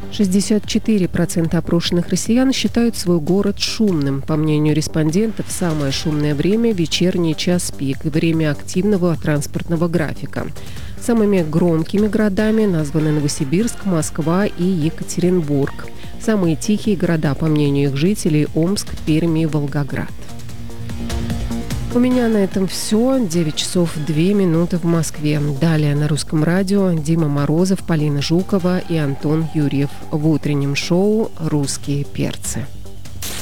64% опрошенных россиян считают свой город шумным. По мнению респондентов, самое шумное время – вечерний час пик и время активного транспортного графика. Самыми громкими городами названы Новосибирск, Москва и Екатеринбург. Самые тихие города, по мнению их жителей – Омск, Пермь и Волгоград. У меня на этом все. 9 часов 2 минуты в Москве. Далее на Русском радио Дима Морозов, Полина Жукова и Антон Юрьев в утреннем шоу «Русские перцы».